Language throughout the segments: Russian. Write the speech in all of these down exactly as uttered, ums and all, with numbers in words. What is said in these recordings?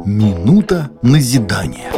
Минута назидания.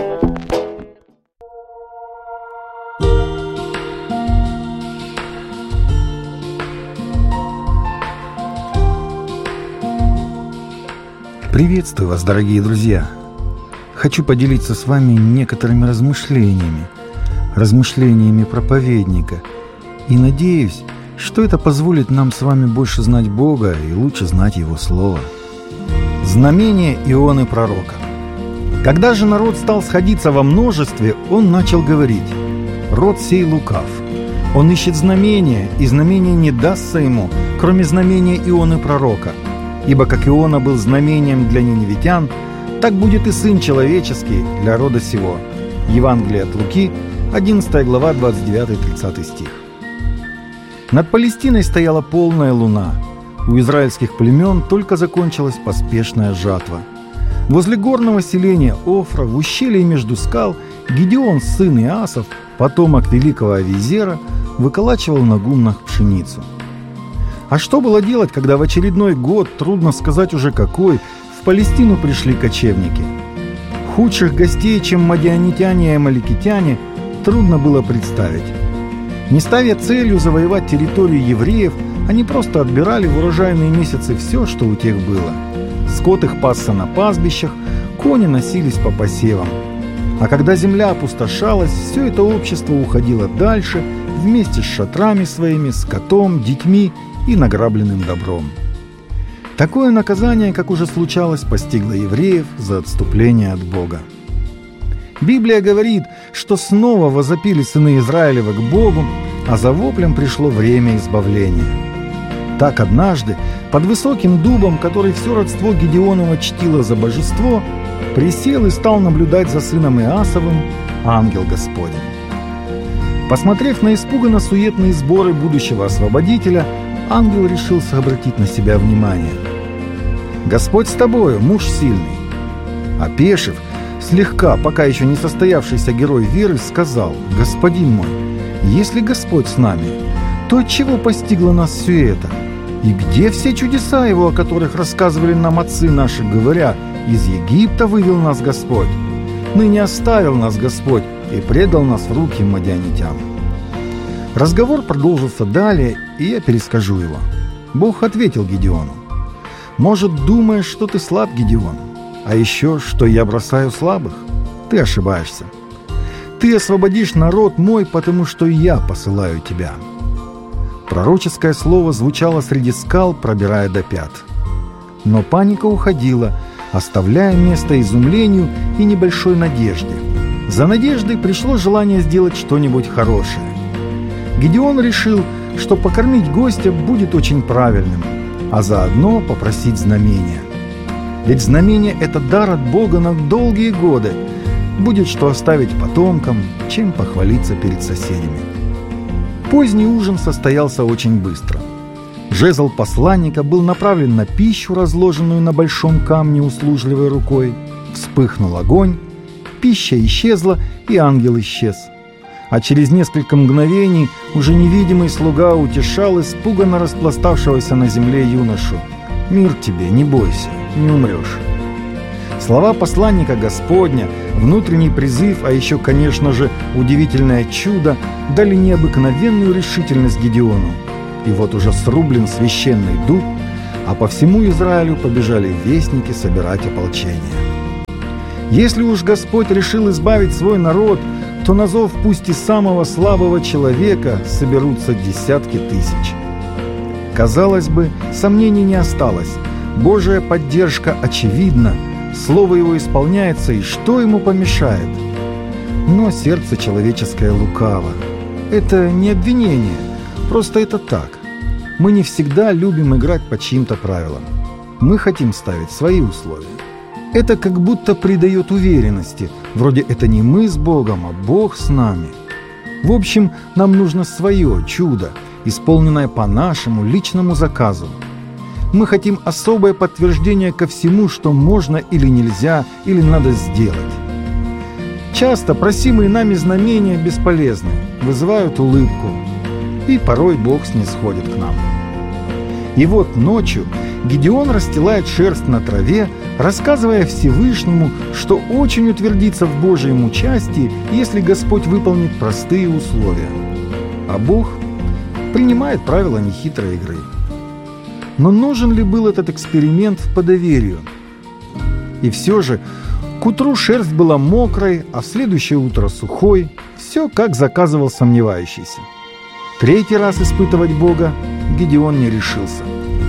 Приветствую вас, дорогие друзья! Хочу поделиться с вами некоторыми размышлениями, размышлениями проповедника, и надеюсь, что это позволит нам с вами больше знать Бога и лучше знать Его Слово. Знамение Ионы пророка. Когда же народ стал сходиться во множестве, он начал говорить: «Род сей лукав. Он ищет знамения, и знамение не дастся ему, кроме знамения Ионы пророка. Ибо как Иона был знамением для ниневитян, так будет и Сын Человеческий для рода сего». Евангелие от Луки, одиннадцатая глава, двадцать девятый-тридцатый стих. Над Палестиной стояла полная луна. У израильских племен только закончилась поспешная жатва. Возле горного селения Офра, в ущелье между скал, Гидеон, сын Иасов, потомок великого Авиезера, выколачивал на гумнах пшеницу. А что было делать, когда в очередной год, трудно сказать уже какой, в Палестину пришли кочевники? Худших гостей, чем мадианитяне и амаликитяне, трудно было представить. Не ставя целью завоевать территорию евреев, они просто отбирали в урожайные месяцы все, что у тех было. Скот их пасся на пастбищах, кони носились по посевам. А когда земля опустошалась, все это общество уходило дальше, вместе с шатрами своими, скотом, детьми и награбленным добром. Такое наказание, как уже случалось, постигло евреев за отступление от Бога. Библия говорит, что снова возопили сыны Израилева к Богу, а за воплем пришло время избавления. Так однажды, под высоким дубом, который все родство Гидеонова чтило за божество, присел и стал наблюдать за сыном Иасовым ангел Господень. Посмотрев на испуганно-суетные сборы будущего освободителя, ангел решился обратить на себя внимание. «Господь с тобою, муж сильный». Опешив, слегка, пока еще не состоявшийся герой веры, сказал: «Господин мой, если Господь с нами, то отчего постигло нас все это? И где все чудеса Его, о которых рассказывали нам отцы наши, говоря: из Египта вывел нас Господь? Ныне оставил нас Господь и предал нас в руки мадианитян». Разговор продолжился далее, и я перескажу его. Бог ответил Гидеону: «Может, думаешь, что ты слаб, Гидеон? А еще, что я бросаю слабых? Ты ошибаешься. Ты освободишь народ мой, потому что я посылаю тебя». Пророческое слово звучало среди скал, пробирая до пят. Но паника уходила, оставляя место изумлению и небольшой надежде. За надеждой пришло желание сделать что-нибудь хорошее. Гидеон решил, что покормить гостя будет очень правильным, а заодно попросить знамения. Ведь знамение – это дар от Бога на долгие годы. Будет что оставить потомкам, чем похвалиться перед соседями. Поздний ужин состоялся очень быстро. Жезл посланника был направлен на пищу, разложенную на большом камне услужливой рукой. Вспыхнул огонь, пища исчезла, и ангел исчез. А через несколько мгновений уже невидимый слуга утешал испуганно распластавшегося на земле юношу: «Мир тебе, не бойся, не умрешь». Слова посланника Господня, внутренний призыв, а еще, конечно же, удивительное чудо, дали необыкновенную решительность Гидеону. И вот уже срублен священный дуб, а по всему Израилю побежали вестники собирать ополчение. Если уж Господь решил избавить свой народ, то на зов пусть и самого слабого человека соберутся десятки тысяч. Казалось бы, сомнений не осталось. Божья поддержка очевидна, слово Его исполняется, и что ему помешает? Но сердце человеческое лукаво. Это не обвинение, просто это так. Мы не всегда любим играть по чьим-то правилам. Мы хотим ставить свои условия. Это как будто придает уверенности, вроде это не мы с Богом, а Бог с нами. В общем, нам нужно свое чудо, исполненное по нашему личному заказу. Мы хотим особое подтверждение ко всему, что можно или нельзя, или надо сделать. Часто просимые нами знамения бесполезны, вызывают улыбку, и порой Бог снисходит к нам. И вот ночью Гедеон расстилает шерсть на траве, рассказывая Всевышнему, что очень утвердится в Божьем участии, если Господь выполнит простые условия. А Бог принимает правила нехитрой игры. Но нужен ли был этот эксперимент по доверию? И все же, к утру шерсть была мокрой, а в следующее утро сухой. Все, как заказывал сомневающийся. Третий раз испытывать Бога Гедеон не решился.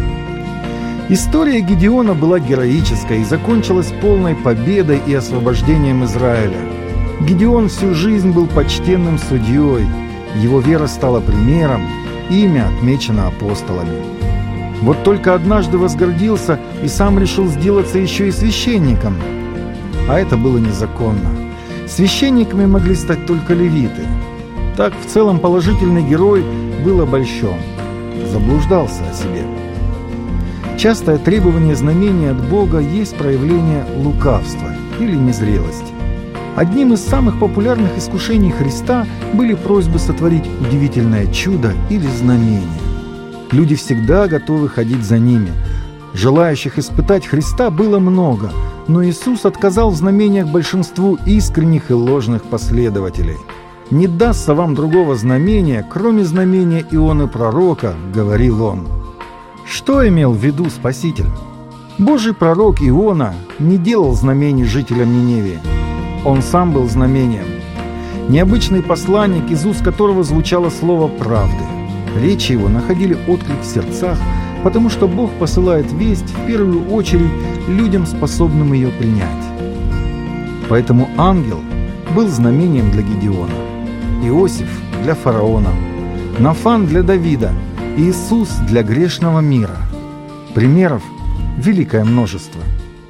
История Гедеона была героической и закончилась полной победой и освобождением Израиля. Гедеон всю жизнь был почтенным судьей, его вера стала примером, имя отмечено апостолами. Вот только однажды возгордился и сам решил сделаться еще и священником. А это было незаконно. Священниками могли стать только левиты. Так в целом положительный герой был обольщен, заблуждался о себе. Частое требование знамения от Бога есть проявление лукавства или незрелости. Одним из самых популярных искушений Христа были просьбы сотворить удивительное чудо или знамение. Люди всегда готовы ходить за ними. Желающих испытать Христа было много, но Иисус отказал в знамениях большинству искренних и ложных последователей. «Не дастся вам другого знамения, кроме знамения Ионы Пророка», — говорил он. Что имел в виду Спаситель? Божий пророк Иона не делал знамений жителям Ниневии. Он сам был знамением. Необычный посланник, из уст которого звучало слово правды. Речи его находили отклик в сердцах, потому что Бог посылает весть в первую очередь людям, способным ее принять. Поэтому ангел был знамением для Гедеона, Иосиф для фараона, Нафан для Давида, Иисус для грешного мира. Примеров великое множество.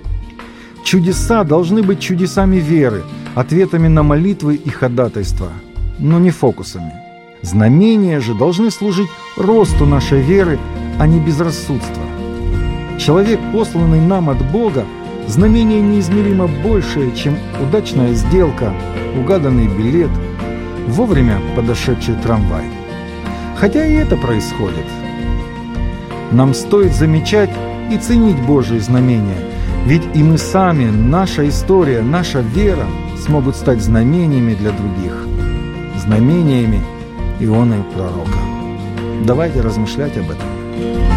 Чудеса должны быть чудесами веры, ответами на молитвы и ходатайства, но не фокусами. Знамения же должны служить росту нашей веры, а не безрассудства. Человек, посланный нам от Бога, знамение неизмеримо большее, чем удачная сделка, угаданный билет, вовремя подошедший трамвай. Хотя и это происходит. Нам стоит замечать и ценить Божьи знамения, ведь и мы сами, наша история, наша вера смогут стать знамениями для других, знамениями Ионы Пророка. Давайте размышлять об этом.